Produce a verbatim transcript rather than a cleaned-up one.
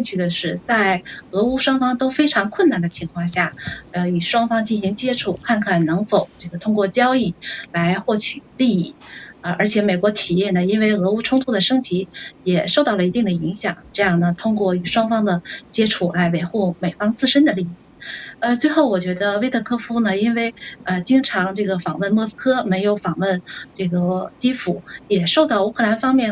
趣的是，在俄乌双方都非常困难的情况下，呃，与双方进行接触，看看能否这个通过交易来获取利益。啊，而且美国企业呢，因为俄乌冲突的升级，也受到了一定的影响，这样呢，通过与双方的接触来维护美方自身的利益。呃，最后我觉得威特科夫呢，因为，呃，经常这个访问莫斯科，没有访问这个基辅，也受到乌克兰方面